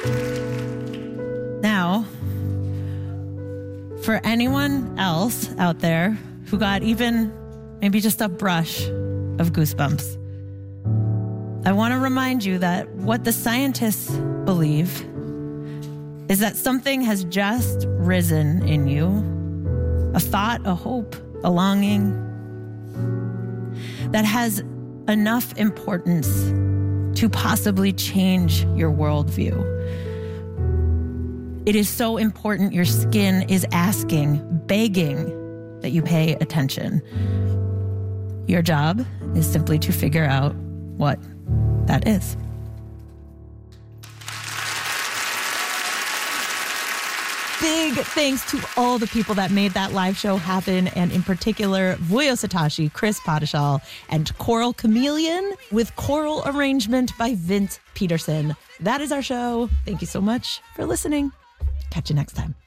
Now, for anyone else out there who got even maybe just a brush of goosebumps, I want to remind you that what the scientists believe is that something has just risen in you. A thought, a hope, a longing that has enough importance to possibly change your worldview. It is so important your skin is asking, begging that you pay attention. Your job is simply to figure out what that is. Big thanks to all the people that made that live show happen, and in particular, Vuyo Satoshi, Chris Padishal, and Choral Chameleon with choral arrangement by Vince Peterson. That is our show. Thank you so much for listening. Catch you next time.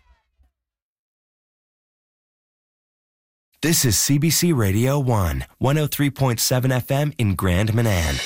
This is CBC Radio 1, 103.7 FM in Grand Manan.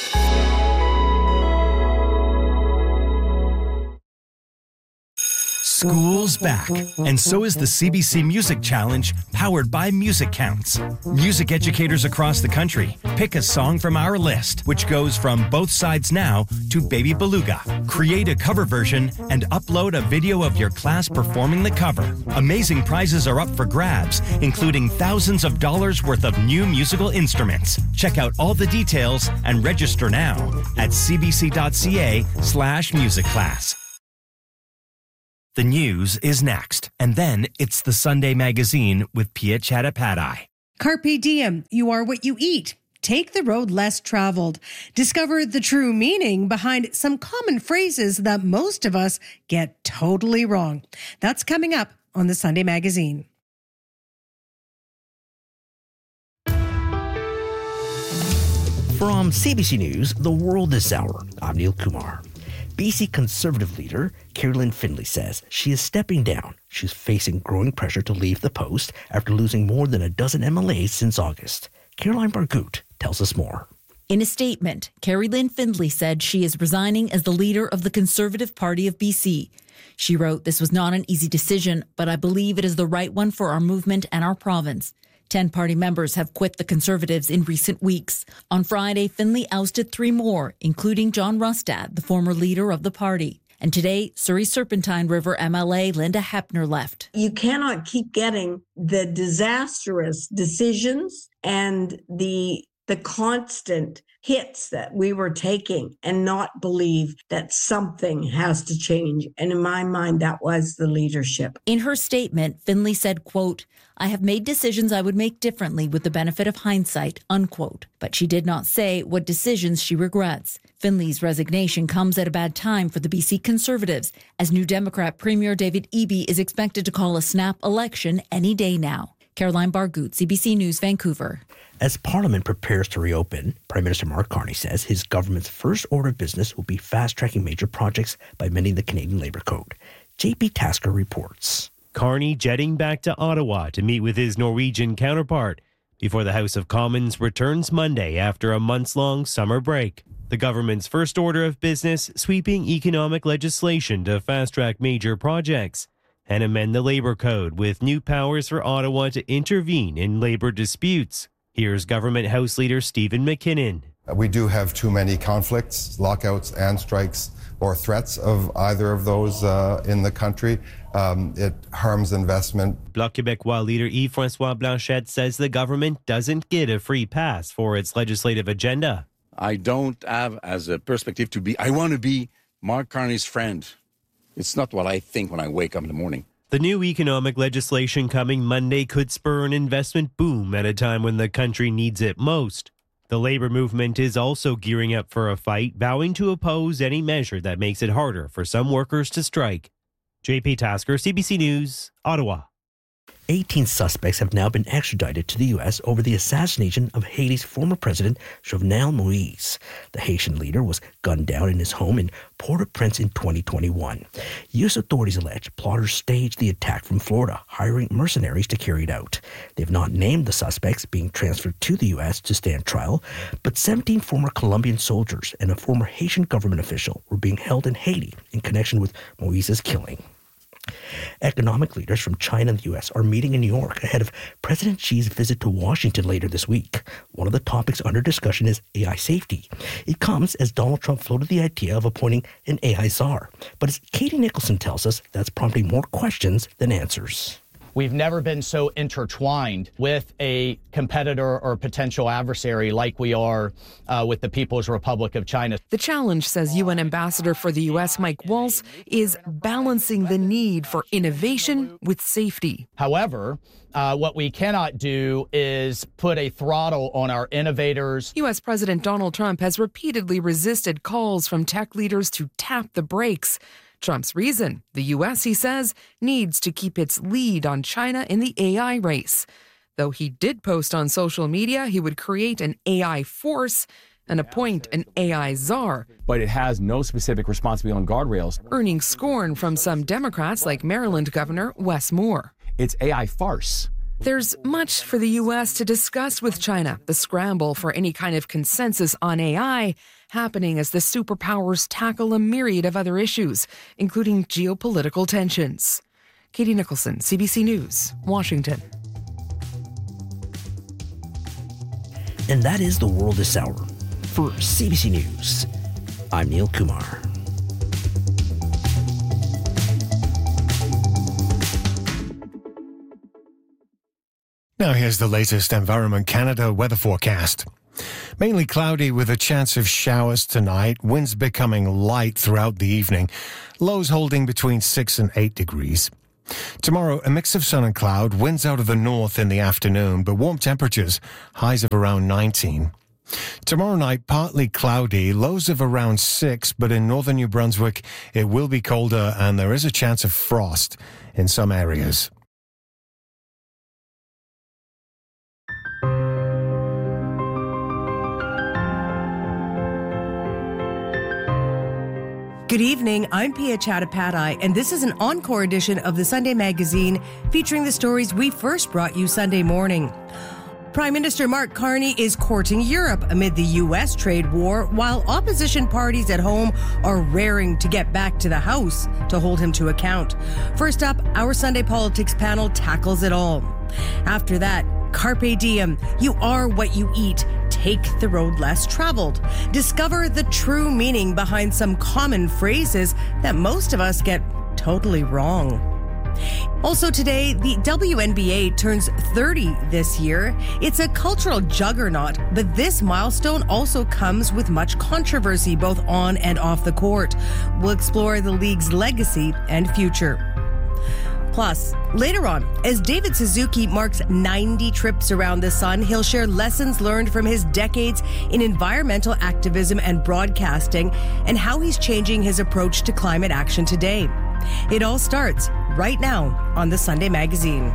School's back, and so is the CBC Music Challenge, powered by Music Counts. Music educators across the country pick a song from our list, which goes from Both Sides Now to Baby Beluga. Create a cover version and upload a video of your class performing the cover. Amazing prizes are up for grabs, including thousands of dollars worth of new musical instruments. Check out all the details and register now at cbc.ca/musicclass. The news is next, and then it's the Sunday Magazine with Pia Chattopadhyay. Carpe diem, you are what you eat. Take the road less traveled. Discover the true meaning behind some common phrases that most of us get totally wrong. That's coming up on the Sunday Magazine. From CBC News, The World This Hour, I'm Neil Kumar. BC Conservative leader Carolyn Findlay says she is stepping down. She's facing growing pressure to leave the post after losing more than a dozen MLAs since August. Caroline Bargut tells us more. In a statement, Carolyn Findlay said she is resigning as the leader of the Conservative Party of BC. She wrote, "This was not an easy decision, but I believe it is the right one for our movement and our province." 10 party members have quit the Conservatives in recent weeks. On Friday, Findlay ousted 3 more, including John Rustad, the former leader of the party. And today, Surrey Serpentine River MLA Linda Hepner left. You cannot keep getting the disastrous decisions and the constant hits that we were taking and not believe that something has to change. And in my mind, that was the leadership. In her statement, Findlay said, quote, "I have made decisions I would make differently with the benefit of hindsight," unquote. But she did not say what decisions she regrets. Findlay's resignation comes at a bad time for the BC Conservatives, as New Democrat Premier David Eby is expected to call a snap election any day now. Caroline Bargut, CBC News, Vancouver. As Parliament prepares to reopen, Prime Minister Mark Carney says his government's first order of business will be fast-tracking major projects by amending the Canadian Labour Code. JP Tasker reports. Carney jetting back to Ottawa to meet with his Norwegian counterpart before the House of Commons returns Monday after a months-long summer break. The government's first order of business sweeping economic legislation to fast-track major projects and amend the Labour Code with new powers for Ottawa to intervene in labour disputes. Here's Government House Leader Stephen McKinnon. We do have too many conflicts, lockouts and strikes or threats of either of those in the country. It harms investment. Bloc Québécois leader Yves-François Blanchet says the government doesn't get a free pass for its legislative agenda. I don't have as a perspective I want to be Mark Carney's friend. It's not what I think when I wake up in the morning. The new economic legislation coming Monday could spur an investment boom at a time when the country needs it most. The labor movement is also gearing up for a fight, vowing to oppose any measure that makes it harder for some workers to strike. JP Tasker, CBC News, Ottawa. 18 suspects have now been extradited to the U.S. over the assassination of Haiti's former president, Jovenel Moïse. The Haitian leader was gunned down in his home in Port-au-Prince in 2021. U.S. authorities allege plotters staged the attack from Florida, hiring mercenaries to carry it out. They have not named the suspects being transferred to the U.S. to stand trial, but 17 former Colombian soldiers and a former Haitian government official were being held in Haiti in connection with Moïse's killing. Economic leaders from China and the U.S. are meeting in New York ahead of President Xi's visit to Washington later this week. One of the topics under discussion is AI safety. It comes as Donald Trump floated the idea of appointing an AI czar. But as Katie Nicholson tells us, that's prompting more questions than answers. We've never been so intertwined with a competitor or potential adversary like we are with the People's Republic of China. The challenge, says UN Ambassador for the U.S. Mike Waltz, is balancing the need for innovation with safety. However, what we cannot do is put a throttle on our innovators. U.S. President Donald Trump has repeatedly resisted calls from tech leaders to tap the brakes. Trump's reason, the U.S., he says, needs to keep its lead on China in the AI race. Though he did post on social media he would create an AI force and appoint an AI czar. But it has no specific responsibility on guardrails. Earning scorn from some Democrats like Maryland Governor Wes Moore. It's AI farce. There's much for the U.S. to discuss with China, the scramble for any kind of consensus on AI happening as the superpowers tackle a myriad of other issues, including geopolitical tensions. Katie Nicholson, CBC News, Washington. And that is The World This Hour. For CBC News, I'm Neil Kumar. Now here's the latest Environment Canada weather forecast. Mainly cloudy with a chance of showers tonight, winds becoming light throughout the evening, lows holding between 6 and 8 degrees. Tomorrow, a mix of sun and cloud, winds out of the north in the afternoon, but warm temperatures, highs of around 19. Tomorrow night, partly cloudy, lows of around 6, but in northern New Brunswick, it will be colder and there is a chance of frost in some areas. Good evening, I'm Pia Chattopadhyay, and this is an encore edition of the Sunday Magazine featuring the stories we first brought you Sunday morning. Prime Minister Mark Carney is courting Europe amid the U.S. trade war, while opposition parties at home are raring to get back to the House to hold him to account. First up, our Sunday Politics panel tackles it all. After that, Carpe diem, you are what you eat. Take the road less traveled. Discover the true meaning behind some common phrases that most of us get totally wrong. Also today, the WNBA turns 30 this year. It's a cultural juggernaut, but this milestone also comes with much controversy both on and off the court. We'll explore the league's legacy and future. Plus, later on, as David Suzuki marks 90 trips around the sun, he'll share lessons learned from his decades in environmental activism and broadcasting and how he's changing his approach to climate action today. It all starts right now on the Sunday Magazine.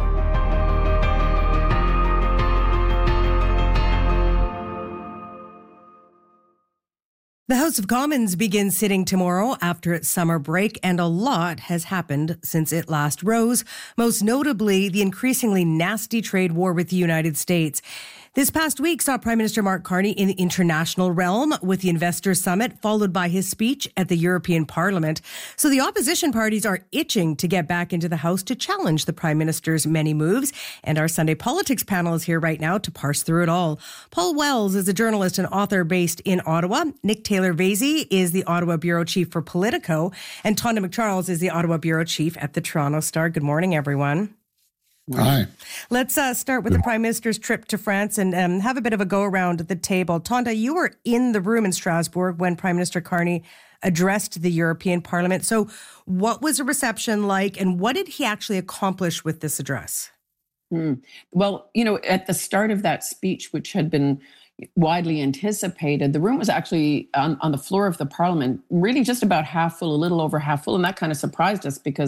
The House of Commons begins sitting tomorrow after its summer break, and a lot has happened since it last rose, most notably the increasingly nasty trade war with the United States. This past week saw Prime Minister Mark Carney in the international realm with the Investor Summit, followed by his speech at the European Parliament. So the opposition parties are itching to get back into the House to challenge the Prime Minister's many moves. And our Sunday Politics panel is here right now to parse through it all. Paul Wells is a journalist and author based in Ottawa. Nick Taylor-Vasey is the Ottawa Bureau Chief for Politico. And Tonda McCharles is the Ottawa Bureau Chief at the Toronto Star. Good morning, everyone. Hi. Let's start with the Prime Minister's trip to France and have a bit of a go around the table. Tonda, you were in the room in Strasbourg when Prime Minister Carney addressed the European Parliament. So what was the reception like and what did he actually accomplish with this address? Well, you know, at the start of that speech, which had been widely anticipated, the room was actually on the floor of the Parliament, really just about half full, a little over half full. And that kind of surprised us because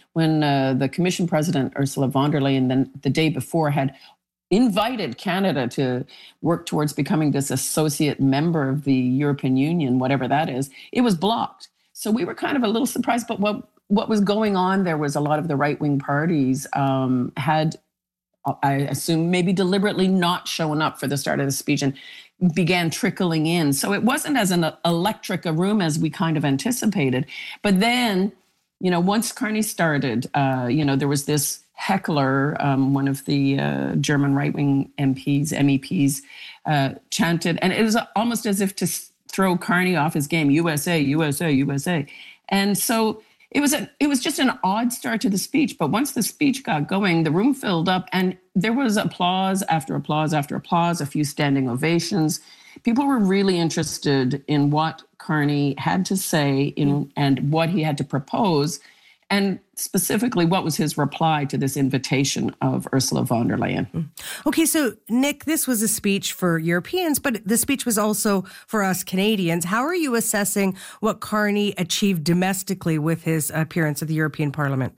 when the Commission President, Ursula von der Leyen, then the day before had invited Canada to work towards becoming this associate member of the European Union, whatever that is, it was blocked. So we were kind of a little surprised, but what was going on there was a lot of the right-wing parties had, I assume, maybe deliberately not shown up for the start of the speech and began trickling in. So it wasn't as an electric a room as we kind of anticipated. But then, once Carney started, there was this heckler, one of the German right-wing MEPs, chanted, and it was almost as if to throw Carney off his game, USA, USA, USA. And so it was just an odd start to the speech. But once the speech got going, the room filled up and there was applause after applause after applause, a few standing ovations. People were really interested in what Carney had to say and what he had to propose, and specifically what was his reply to this invitation of Ursula von der Leyen. Okay, so Nick, this was a speech for Europeans, but the speech was also for us Canadians. How are you assessing what Carney achieved domestically with his appearance at the European Parliament?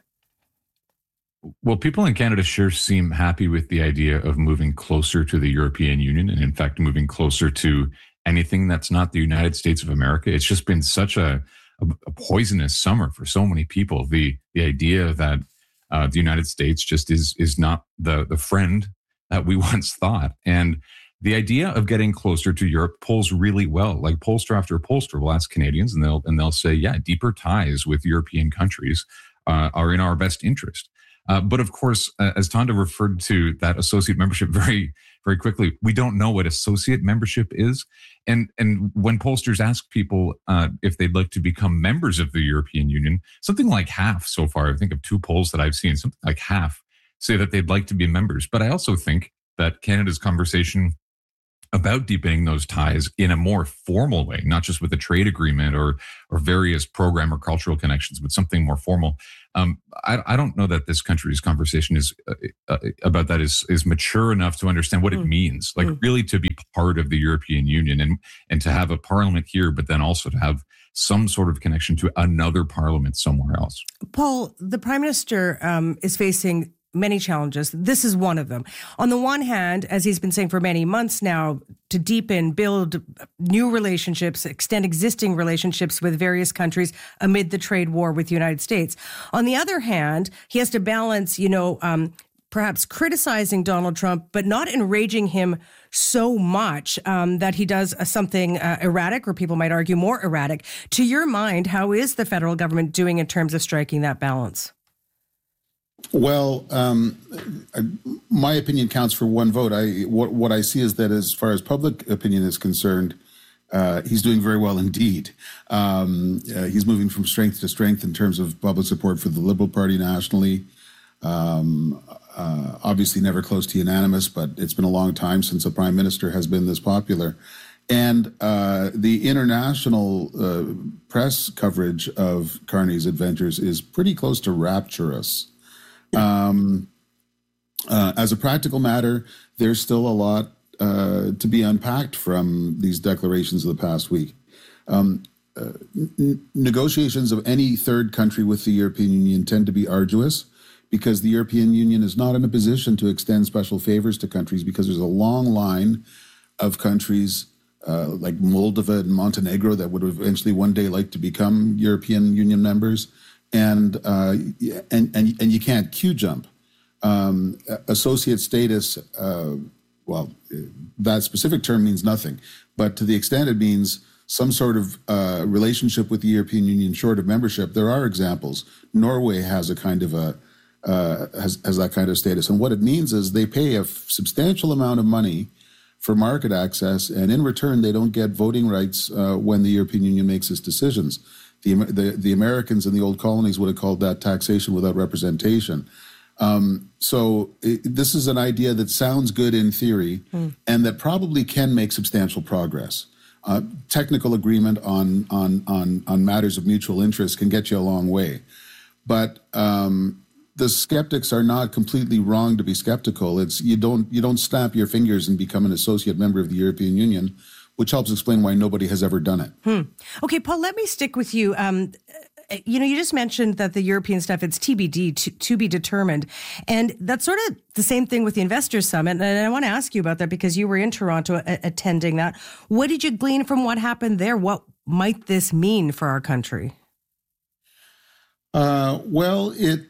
Well, people in Canada sure seem happy with the idea of moving closer to the European Union and, in fact, moving closer to anything that's not the United States of America. It's just been such a poisonous summer for so many people. The idea that the United States just is not the friend that we once thought. And the idea of getting closer to Europe polls really well. Like pollster after pollster will ask Canadians and they'll say, yeah, deeper ties with European countries are in our best interest. But of course, as Tonda referred to that associate membership very, very quickly, we don't know what associate membership is. And when pollsters ask people if they'd like to become members of the European Union, something like half so far, I think of 2 polls that I've seen, something like half say that they'd like to be members. But I also think that Canada's conversation about deepening those ties in a more formal way, not just with a trade agreement or various program or cultural connections, but something more formal. I don't know that this country's conversation is about that is mature enough to understand what it means, like really to be part of the European Union and to have a parliament here, but then also to have some sort of connection to another parliament somewhere else. Paul, the Prime Minister is facing many challenges. This is one of them. On the one hand, as he's been saying for many months now, to deepen, build new relationships, extend existing relationships with various countries amid the trade war with the United States. On the other hand, he has to balance, perhaps criticizing Donald Trump, but not enraging him so much that he does something erratic, or people might argue more erratic. To your mind, how is the federal government doing in terms of striking that balance? Well, my opinion counts for one vote. What I see is that as far as public opinion is concerned, he's doing very well indeed. He's moving from strength to strength in terms of public support for the Liberal Party nationally. Obviously never close to unanimous, but it's been a long time since a prime minister has been this popular. And the international press coverage of Carney's adventures is pretty close to rapturous. As a practical matter, there's still a lot to be unpacked from these declarations of the past week. Negotiations of any third country with the European Union tend to be arduous because the European Union is not in a position to extend special favors to countries because there's a long line of countries like Moldova and Montenegro that would eventually one day like to become European Union members. And you can't queue jump. Associate status, that specific term means nothing. But to the extent it means some sort of relationship with the European Union short of membership, there are examples. Norway has a kind of has that kind of status. And what it means is they pay a substantial amount of money for market access, and in return, they don't get voting rights when the European Union makes its decisions. The Americans in the old colonies would have called that taxation without representation. So this is an idea that sounds good in theory and that probably can make substantial progress. Technical agreement on matters of mutual interest can get you a long way. But the skeptics are not completely wrong to be skeptical. It's you don't snap your fingers and become an associate member of the European Union, which helps explain why nobody has ever done it. Okay, Paul, let me stick with you. you just mentioned that the European stuff, it's TBD, to be determined. And that's sort of the same thing with the Investors Summit. And I want to ask you about that because you were in Toronto attending that. What did you glean from what happened there? What might this mean for our country? Well, it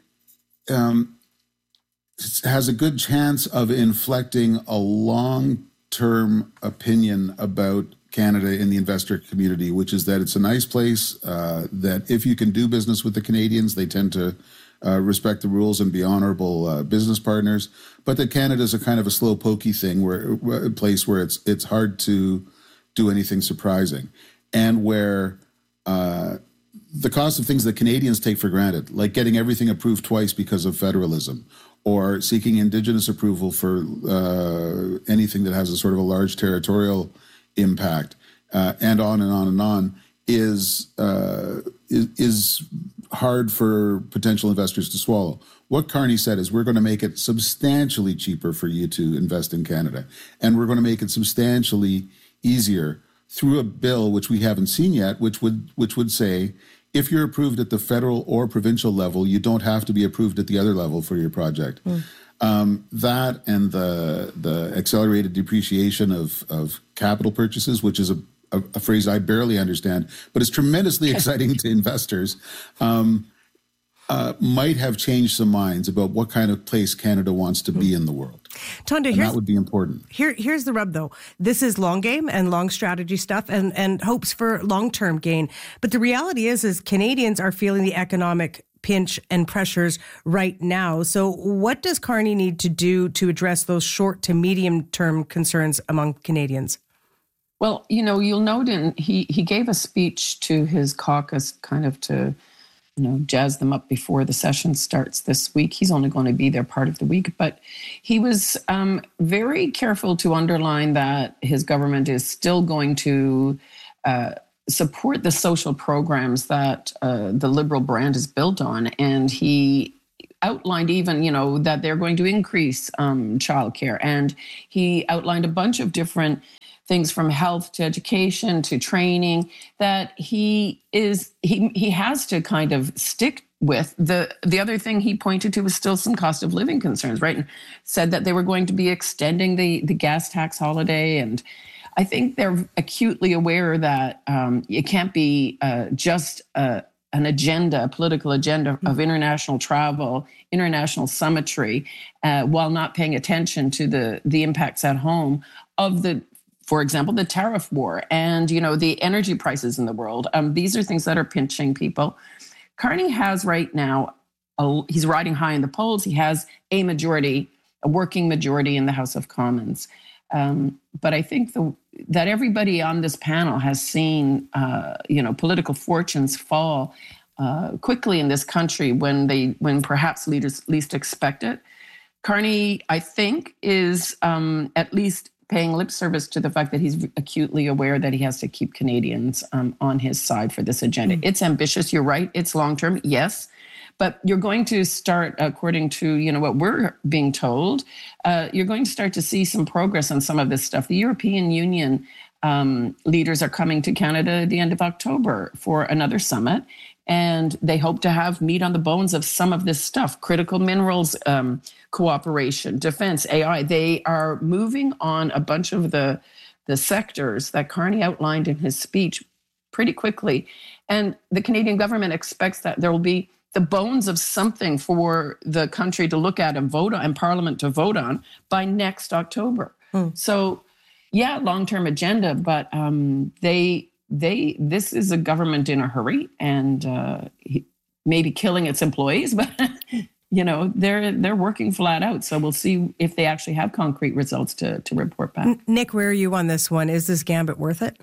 has a good chance of inflecting a long-term opinion about Canada in the investor community, which is that it's a nice place, that if you can do business with the Canadians, they tend to respect the rules and be honorable business partners, but that Canada is a kind of a slow pokey thing, a place where it's hard to do anything surprising, and where the cost of things that Canadians take for granted, like getting everything approved twice because of federalism, or seeking Indigenous approval for anything that has a sort of a large territorial impact, and on and on and on, is hard for potential investors to swallow. What Carney said is, we're going to make it substantially cheaper for you to invest in Canada, and we're going to make it substantially easier through a bill which we haven't seen yet, which would say, if you're approved at the federal or provincial level, you don't have to be approved at the other level for your project. That and the accelerated depreciation of capital purchases, which is a phrase I barely understand, but it's tremendously exciting to investors, might have changed some minds about what kind of place Canada wants to be in the world. Tonda, that would be important. Here's the rub, though. This is long game and long strategy stuff and hopes for long-term gain. But the reality is Canadians are feeling the economic pinch and pressures right now. So what does Carney need to do to address those short to medium-term concerns among Canadians? Well, you'll note he gave a speech to his caucus kind of to jazz them up before the session starts this week. He's only going to be there part of the week, but he was very careful to underline that his government is still going to support the social programs that the Liberal brand is built on. And he outlined even, that they're going to increase childcare. And he outlined a bunch of different things from health to education to training that he has to kind of stick with. The other thing he pointed to was still some cost of living concerns, right? And said that they were going to be extending the gas tax holiday. And I think they're acutely aware that it can't be just an agenda, a political agenda of international travel, international summitry, while not paying attention to the impacts at home of for example, the tariff war and, the energy prices in the world. These are things that are pinching people. Carney has right now, he's riding high in the polls. He has a working majority in the House of Commons. But I think that everybody on this panel has seen, political fortunes fall quickly in this country when perhaps leaders least expect it. Carney, I think, is at least paying lip service to the fact that he's acutely aware that he has to keep Canadians on his side for this agenda. It's ambitious, you're right, it's long-term, yes, but you're going to start, according to what we're being told, you're going to start to see some progress on some of this stuff. The European Union leaders are coming to Canada at the end of October for another summit, and they hope to have meat on the bones of some of this stuff, critical minerals cooperation, defense, AI. They are moving on a bunch of the sectors that Carney outlined in his speech pretty quickly. And the Canadian government expects that there will be the bones of something for the country to look at and vote on, and Parliament to vote on by next October. So, yeah, long-term agenda, but this is a government in a hurry and maybe killing its employees, but they're working flat out. So we'll see if they actually have concrete results to report back. Nick, where are you on this one? Is this gambit worth it?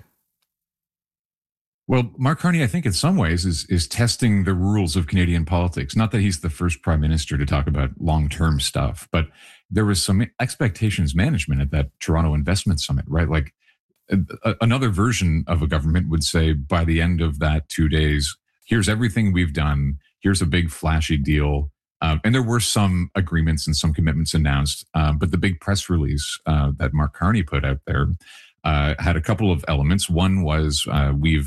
Well, Mark Carney, I think in some ways is testing the rules of Canadian politics. Not that he's the first prime minister to talk about long-term stuff, but there was some expectations management at that Toronto Investment Summit, right? Like another version of a government would say by the end of that 2 days, here's everything we've done. Here's a big flashy deal. And there were some agreements and some commitments announced, but the big press release that Mark Carney put out there had a couple of elements. One was we've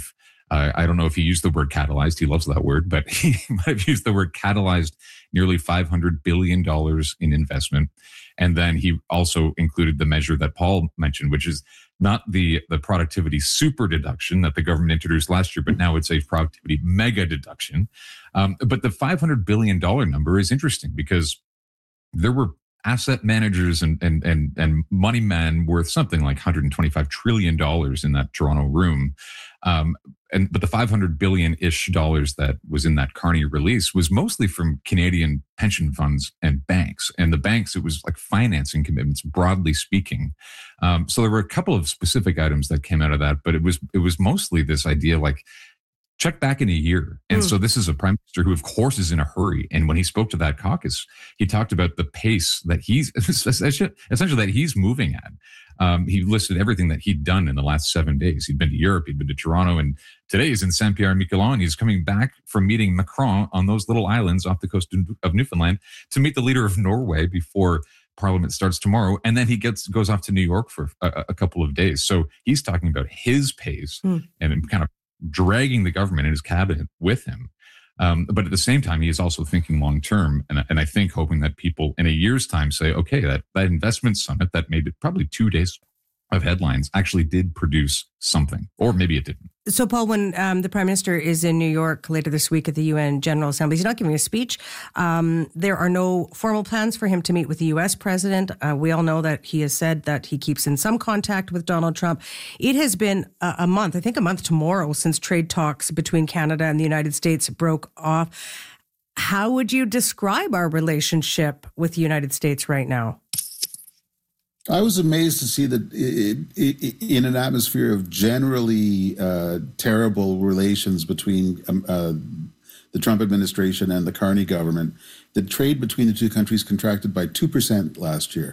I don't know if he used the word catalyzed. He loves that word, but he might have used the word catalyzed nearly $500 billion in investment. And then he also included the measure that Paul mentioned, which is not the productivity super deduction that the government introduced last year, but now it's a productivity mega deduction. But the $500 billion number is interesting because there were asset managers and money men worth something like $125 trillion in that Toronto room. But the $500 billion-ish that was in that Carney release was mostly from Canadian pension funds and banks. And the banks, it was like financing commitments, broadly speaking. So there were a couple of specific items that came out of that, but it was mostly this idea like, check back in a year. And so this is a prime minister who, of course, is in a hurry. And when he spoke to that caucus, he talked about the pace that he's essentially that he's moving at. He listed everything that he'd done in the last 7 days. He'd been to Europe, he'd been to Toronto, and today he's in Saint-Pierre-Miquelon. He's coming back from meeting Macron on those little islands off the coast of Newfoundland to meet the leader of Norway before Parliament starts tomorrow. And then he goes off to New York for a couple of days. So he's talking about his pace and kind of dragging the government and his cabinet with him. But at the same time, he is also thinking long term. And I think hoping that people in a year's time say, okay, that investment summit that made it probably 2 days of headlines actually did produce something, or maybe it didn't. So, Paul, when the Prime Minister is in New York later this week at the UN General Assembly, he's not giving a speech. There are no formal plans for him to meet with the U.S. President. We all know that he has said that he keeps in some contact with Donald Trump. It has been a month, I think a month tomorrow, since trade talks between Canada and the United States broke off. How would you describe our relationship with the United States right now? I was amazed to see that in an atmosphere of generally terrible relations between the Trump administration and the Carney government, the trade between the two countries contracted by 2% last year.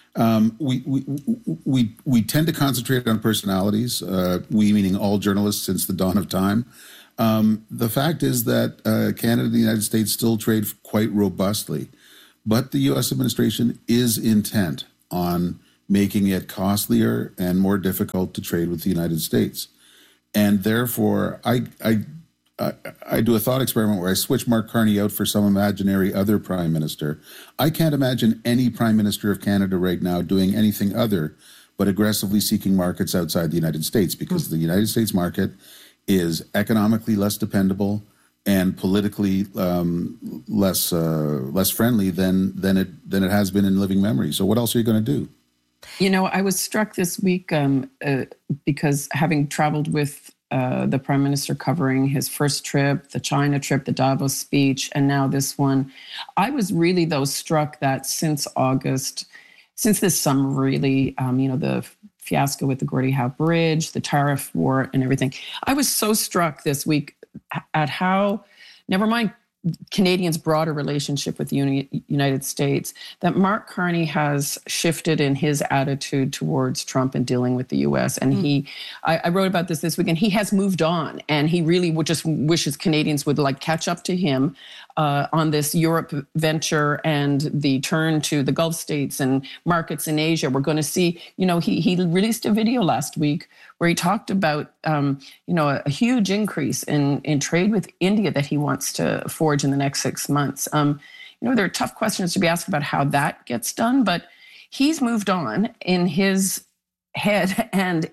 We tend to concentrate on personalities, we meaning all journalists since the dawn of time. The fact is that Canada and the United States still trade quite robustly, but the U.S. administration is intent on making it costlier and more difficult to trade with the United States. And therefore, I do a thought experiment where I switch Mark Carney out for some imaginary other prime minister. I can't imagine any prime minister of Canada right now doing anything other but aggressively seeking markets outside the United States, because the United States market is economically less dependable and politically less friendly than it has been in living memory. So what else are you going to do? You know, I was struck this week because having traveled with the Prime Minister covering his first trip, the China trip, the Davos speech, and now this one, I was really, though, struck that since August, since this summer, really, the fiasco with the Gordie Howe Bridge, the tariff war and everything, I was so struck this week at how, never mind Canadians' broader relationship with the United States, that Mark Carney has shifted in his attitude towards Trump and dealing with the U.S. And I wrote about this week, and he has moved on, and he really would just wishes Canadians would catch up to him on this Europe venture and the turn to the Gulf states and markets in Asia. We're going to see, he released a video last week where he talked about, a huge increase in trade with India that he wants to forge in the next 6 months. There are tough questions to be asked about how that gets done, but he's moved on in his head, and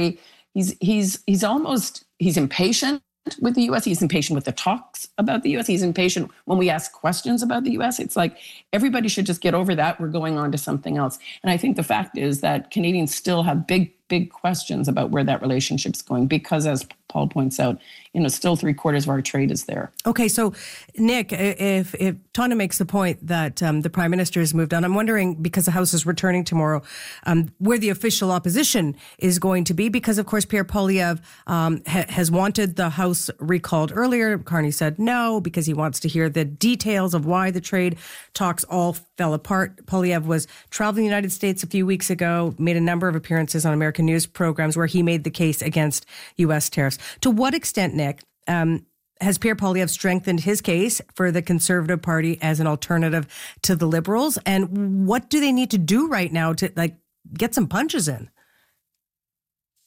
he's impatient with the U.S. He's impatient with the talks about the U.S. He's impatient when we ask questions about the U.S. It's like everybody should just get over that. We're going on to something else. And I think the fact is that Canadians still have big questions about where that relationship's going because, as Paul points out, still 3/4 of our trade is there. Okay, so Nick, if Tana makes the point that the Prime Minister has moved on, I'm wondering, because the House is returning tomorrow, where the official opposition is going to be, because, of course, Pierre Poilievre has wanted the House recalled earlier. Carney said no, because he wants to hear the details of why the trade talks all fell apart. Poilievre was traveling the United States a few weeks ago, made a number of appearances on American news programs where he made the case against U.S. tariffs. To what extent, Nick, has Pierre Poilievre strengthened his case for the Conservative Party as an alternative to the Liberals? And what do they need to do right now to get some punches in?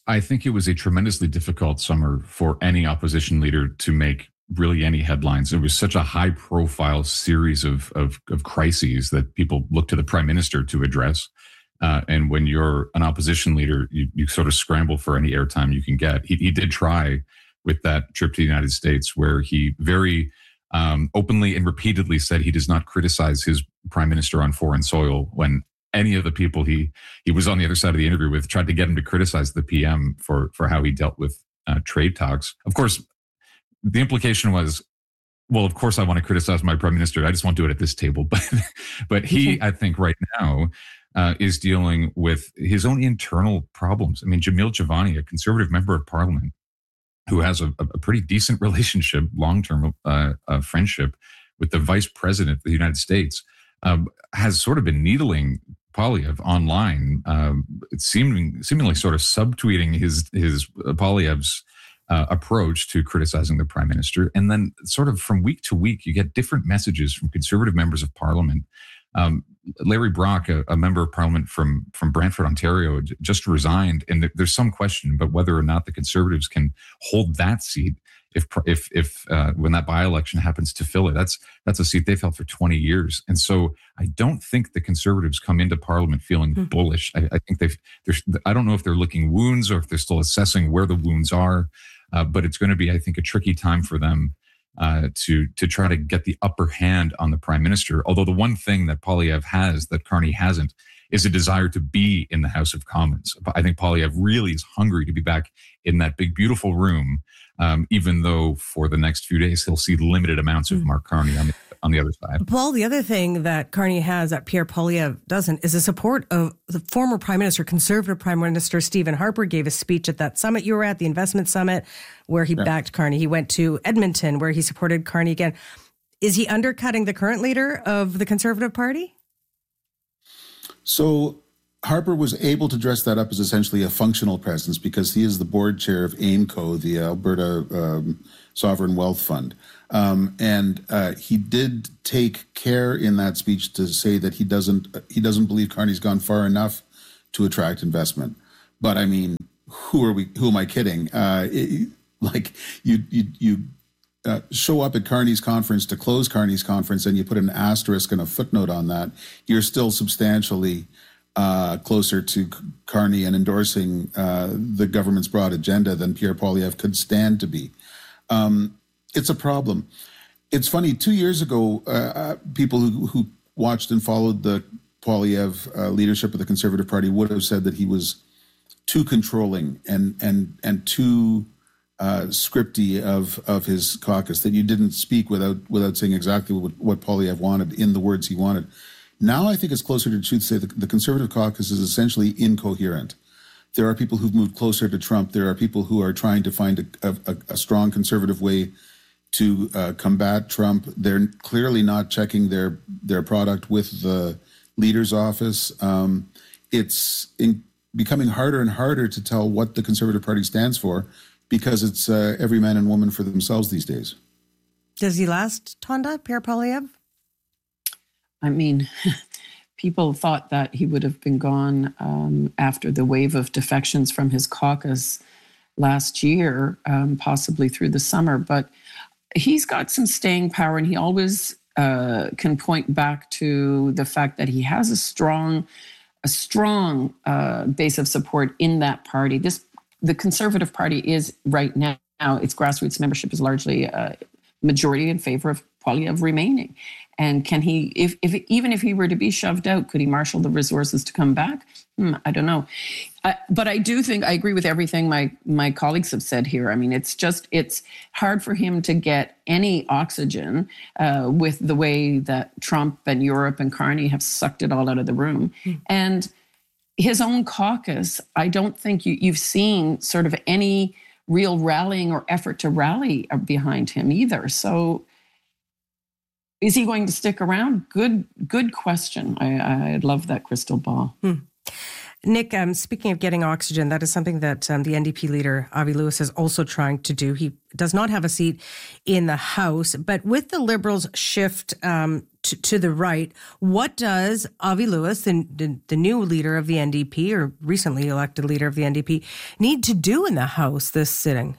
I think it was a tremendously difficult summer for any opposition leader to make really any headlines. It was such a high profile series of crises that people look to the prime minister to address. And when you're an opposition leader, you sort of scramble for any airtime you can get. He did try with that trip to the United States, where he very openly and repeatedly said he does not criticize his prime minister on foreign soil, when any of the people he was on the other side of the interview with tried to get him to criticize the PM for how he dealt with trade talks. Of course, the implication was, well, of course I want to criticize my prime minister. I just won't do it at this table. But he, I think right now, is dealing with his own internal problems. I mean, Jamil Javani, a Conservative member of Parliament, who has a pretty decent relationship, long-term friendship with the Vice President of the United States, has sort of been needling Poilievre online, seemingly sort of subtweeting his Poilievre's approach to criticizing the prime minister. And then sort of from week to week, you get different messages from Conservative members of Parliament. Larry Brock, a member of Parliament from Brantford, Ontario, just resigned. And there's some question about whether or not the Conservatives can hold that seat if when that by-election happens to fill it. That's a seat they've held for 20 years. And so I don't think the Conservatives come into Parliament feeling bullish. I think I don't know if they're licking wounds or if they're still assessing where the wounds are, but it's going to be, I think, a tricky time for them to try to get the upper hand on the prime minister. Although the one thing that Poilievre has that Carney hasn't is a desire to be in the House of Commons. I think Poilievre really is hungry to be back in that big, beautiful room, even though for the next few days he'll see limited amounts of Mark Carney on the other side. Paul, the other thing that Carney has that Pierre Poilievre doesn't is the support of the former Prime Minister, Conservative Prime Minister Stephen Harper gave a speech at that summit you were at, the investment summit, where he backed Carney. He went to Edmonton, where he supported Carney again. Is he undercutting the current leader of the Conservative Party? So Harper was able to dress that up as essentially a functional presence because he is the board chair of AIMCO, the Alberta Sovereign Wealth Fund. And he did take care in that speech to say that he doesn't believe Carney's gone far enough to attract investment. But I mean, who am I kidding? You show up at Carney's conference to close Carney's conference and you put an asterisk and a footnote on that, you're still substantially closer to Carney and endorsing the government's broad agenda than Pierre Poilievre could stand to be. It's a problem. It's funny, 2 years ago, people who watched and followed the Poilievre leadership of the Conservative Party would have said that he was too controlling and too scripty of his caucus, that you didn't speak without saying exactly what Poilievre wanted in the words he wanted. Now I think it's closer to truth to say the Conservative caucus is essentially incoherent. There are people who've moved closer to Trump. There are people who are trying to find a strong conservative way to combat Trump. They're clearly not checking their product with the leader's office. It's becoming harder and harder to tell what the Conservative Party stands for because it's every man and woman for themselves these days. Does he last, Tonda, Pierre Poilievre? I mean, people thought that he would have been gone after the wave of defections from his caucus last year, possibly through the summer. But he's got some staying power, and he always can point back to the fact that he has a strong base of support in that party. The Conservative Party is right now, its grassroots membership is largely a majority in favor of Poilievre remaining. And can he, even if he were to be shoved out, could he marshal the resources to come back? I don't know. But I do think I agree with everything my colleagues have said here. I mean, it's hard for him to get any oxygen with the way that Trump and Europe and Carney have sucked it all out of the room. And his own caucus, I don't think you've seen sort of any real rallying or effort to rally behind him either. So is he going to stick around? Good question. I love that crystal ball. Nick, speaking of getting oxygen, that is something that the NDP leader, Avi Lewis, is also trying to do. He does not have a seat in the House, but with the Liberals' shift to the right, what does Avi Lewis, the new leader of the NDP, or recently elected leader of the NDP, need to do in the House this sitting?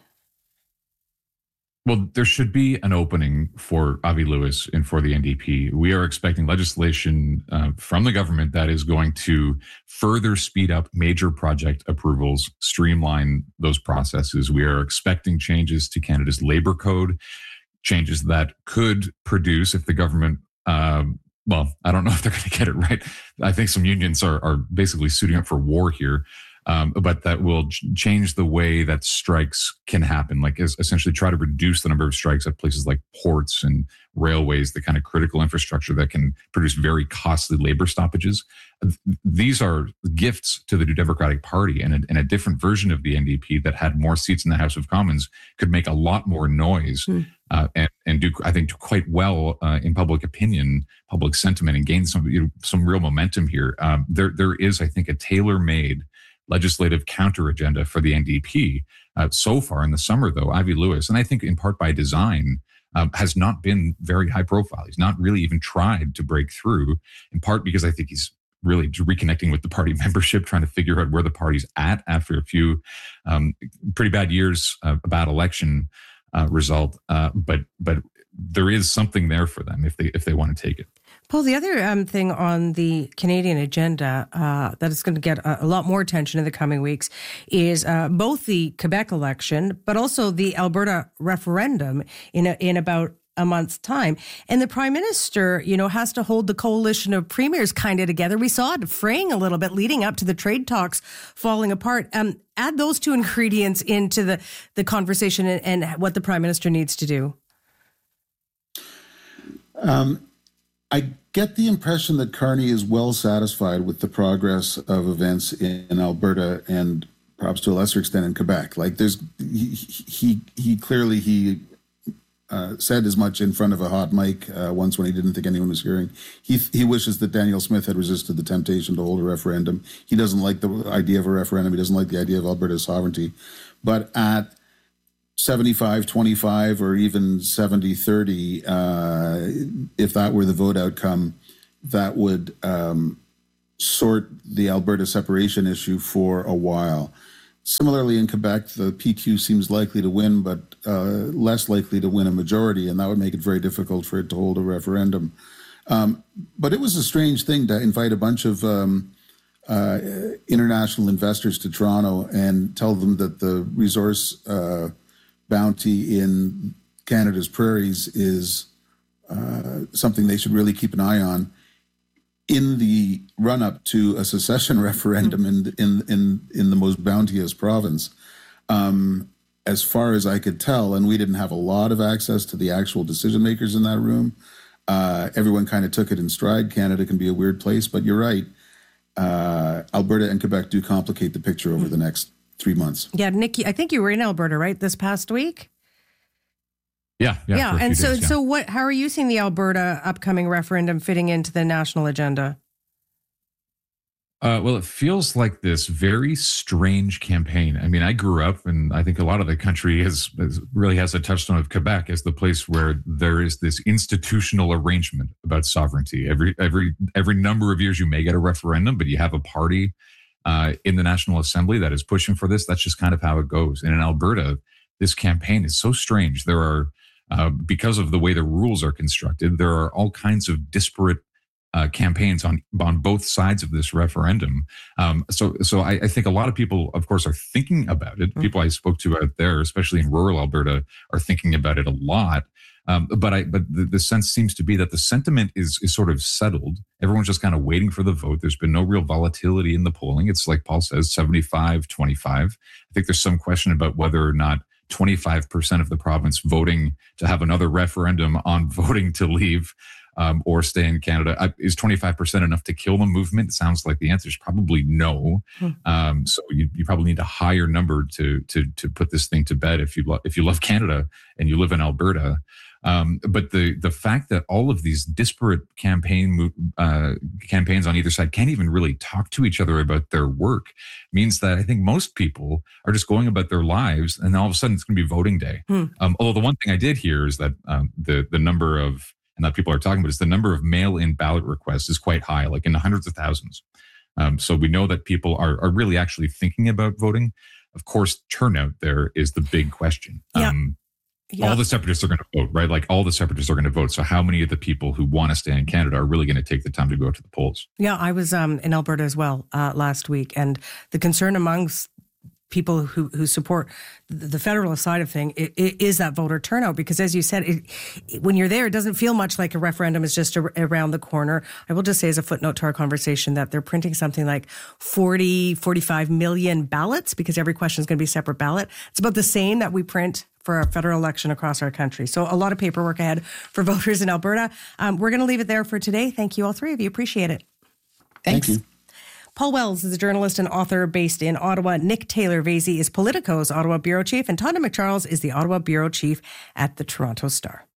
Well, there should be an opening for Avi Lewis and for the NDP. We are expecting legislation from the government that is going to further speed up major project approvals, streamline those processes. We are expecting changes to Canada's labor code, changes that could produce, if the government, well, I don't know if they're going to get it right. I think some unions are basically suiting up for war here. But that will change the way that strikes can happen, like essentially try to reduce the number of strikes at places like ports and railways, the kind of critical infrastructure that can produce very costly labor stoppages. These are gifts to the New Democratic Party, and a different version of the NDP that had more seats in the House of Commons could make a lot more noise and do, I think, quite well in public opinion, public sentiment, and gain some real momentum here. There is, I think, a tailor-made legislative counter agenda for the NDP. So far in the summer, though, Avi Lewis, and I think in part by design, has not been very high profile. He's not really even tried to break through, in part because I think he's really reconnecting with the party membership, trying to figure out where the party's at after a few pretty bad years, a bad election result. But there is something there for them if they want to take it. Paul, the other thing on the Canadian agenda that is going to get a lot more attention in the coming weeks is both the Quebec election, but also the Alberta referendum in about a month's time. And the Prime Minister, has to hold the coalition of premiers kind of together. We saw it fraying a little bit leading up to the trade talks falling apart. Add those two ingredients into the conversation and what the Prime Minister needs to do. I get the impression that Carney is well satisfied with the progress of events in Alberta and perhaps to a lesser extent in Quebec. Like he clearly said as much in front of a hot mic once when he didn't think anyone was hearing. He wishes that Danielle Smith had resisted the temptation to hold a referendum. He doesn't like the idea of a referendum. He doesn't like the idea of Alberta's sovereignty. But at 75-25 or even 70-30, if that were the vote outcome, that would sort the Alberta separation issue for a while. Similarly, in Quebec, the PQ seems likely to win, but less likely to win a majority, and that would make it very difficult for it to hold a referendum. But it was a strange thing to invite a bunch of international investors to Toronto and tell them that the resource bounty in Canada's prairies is something they should really keep an eye on in the run-up to a secession referendum in the most bounteous province. As far as I could tell, and we didn't have a lot of access to the actual decision makers in that room, everyone kind of took it in stride. Canada can be a weird place, but you're right. Alberta and Quebec do complicate the picture over the next 3 months. Yeah, Nikki, I think you were in Alberta, right, this past week? Yeah. And so what? How are you seeing the Alberta upcoming referendum fitting into the national agenda? Well, it feels like this very strange campaign. I mean, I grew up, and I think a lot of the country really has a touchstone of Quebec as the place where there is this institutional arrangement about sovereignty. Every number of years, you may get a referendum, but you have a party in the National Assembly that is pushing for this. That's just kind of how it goes. And in Alberta, this campaign is so strange. There are, because of the way the rules are constructed, there are all kinds of disparate campaigns on both sides of this referendum. So I think a lot of people, of course, are thinking about it. People I spoke to out there, especially in rural Alberta, are thinking about it a lot. But the sense seems to be that the sentiment is sort of settled. Everyone's just kind of waiting for the vote. There's been no real volatility in the polling. It's like Paul says, 75-25. I think there's some question about whether or not 25% of the province voting to have another referendum on voting to leave or stay in Canada. Is 25% enough to kill the movement? It sounds like the answer is probably no. So you probably need a higher number to put this thing to bed if you love Canada and you live in Alberta. But the fact that all of these disparate campaigns on either side can't even really talk to each other about their work means that I think most people are just going about their lives, and all of a sudden it's going to be voting day. Although the one thing I did hear is that the number of, and that people are talking about, is the number of mail-in ballot requests is quite high, like in the hundreds of thousands. So we know that people are really actually thinking about voting. Of course, turnout there is the big question. All the separatists are going to vote, right? Like all the separatists are going to vote. So how many of the people who want to stay in Canada are really going to take the time to go to the polls? Yeah, I was in Alberta as well last week. And the concern amongst people who support the federalist side of thing is that voter turnout. Because as you said, when you're there, it doesn't feel much like a referendum is just around the corner. I will just say as a footnote to our conversation that they're printing something like 45 million ballots because every question is going to be a separate ballot. It's about the same that we print for a federal election across our country. So a lot of paperwork ahead for voters in Alberta. We're going to leave it there for today. Thank you, all three of you. Appreciate it. Thanks. Thank you. Paul Wells is a journalist and author based in Ottawa. Nick Taylor-Vasey is Politico's Ottawa bureau chief, and Tonda McCharles is the Ottawa bureau chief at the Toronto Star.